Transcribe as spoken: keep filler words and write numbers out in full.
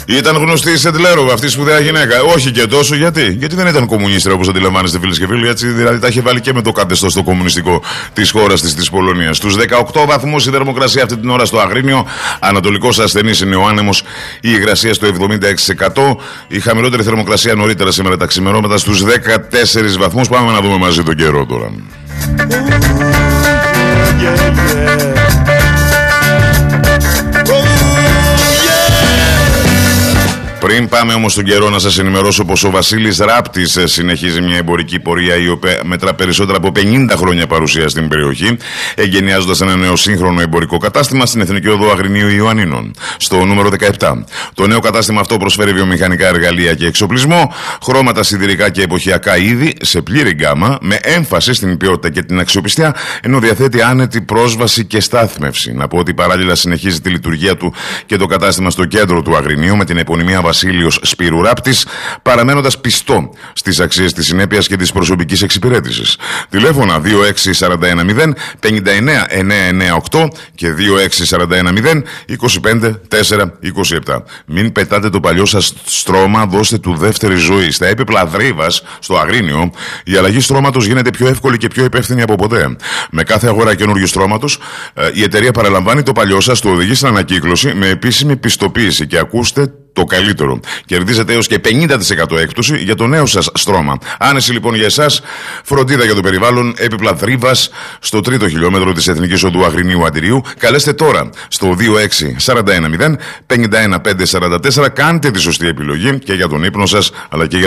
Ήταν γνωστή η Σεντλέροβα, αυτή η σπουδαία γυναίκα. Όχι και τόσο, γιατί. Γιατί δεν ήταν κομμουνίστρια όπως αντιλαμβάνεστε, φίλες και φίλοι. Έτσι, δηλαδή τα είχε βάλει και με το καθεστώς το κομμουνιστικό της χώρας της, της Πολωνίας. Στους δεκαοκτώ βαθμούς η θερμοκρασία αυτή την ώρα στο Αγρίνιο. Ανατολικός ασθενής είναι ο άνεμος. Η υγρασία στο εβδομήντα έξι τοις εκατό. Η χαμηλότερη θερμοκρασία νωρίτερα σήμερα τα ξημερώματα στους δεκατέσσερις βαθμούς. Πάμε να δούμε μαζί τον καιρό τώρα. Πριν πάμε όμως στον καιρό, να σας ενημερώσω πως ο Βασίλης Ράπτης συνεχίζει μια εμπορική πορεία η οποία μετρά περισσότερα από πενήντα χρόνια παρουσία στην περιοχή, εγκαινιάζοντας ένα νέο σύγχρονο εμπορικό κατάστημα στην Εθνική Οδό Αγρινίου Ιωαννίνων, στο νούμερο δεκαεπτά. Το νέο κατάστημα αυτό προσφέρει βιομηχανικά εργαλεία και εξοπλισμό, χρώματα σιδηρικά και εποχιακά είδη σε πλήρη γκάμα, με έμφαση στην ποιότητα και την αξιοπιστία, ενώ διαθέτει άνετη πρόσβαση και στάθμευση. Να πω ότι παράλληλα συνεχίζει τη λειτουργία του και το κατάστημα στο κέντρο του Αγρινίου με την επωνυμία Βασίλειος Σπύρου Ράπτης, παραμένοντας πιστό στις αξίες της συνέπειας και της προσωπικής εξυπηρέτησης. Τηλέφωνα δύο έξι τέσσερα ένα μηδέν πέντε εννέα εννέα εννέα οκτώ και δύο έξι τέσσερα ένα μηδέν είκοσι πέντε τέσσερα είκοσι επτά. Μην πετάτε το παλιό σας στρώμα, δώστε του δεύτερη ζωή. Στα έπιπλα Δρύβας, στο Αγρίνιο, η αλλαγή στρώματος γίνεται πιο εύκολη και πιο υπεύθυνη από ποτέ. Με κάθε αγορά καινούργιου στρώματος, η εταιρεία παραλαμβάνει το παλιό σας, το οδηγεί στην ανακύκλωση με επίσημη πιστοποίηση. Και ακούστε το καλύτερο. Κερδίζετε έως και πενήντα τοις εκατό έκπτωση για το νέο σας στρώμα. Άνεση λοιπόν για εσάς, φροντίδα για το περιβάλλον, έπιπλα Δρύβας, στο τρίτο χιλιόμετρο της Εθνικής Οδού Αγρινίου Αντιρίου. Καλέστε τώρα στο δύο έξι τέσσερα ένα μηδέν πέντε ένα πέντε τέσσερα τέσσερα. Κάντε τη σωστή επιλογή και για τον ύπνο σας, αλλά και για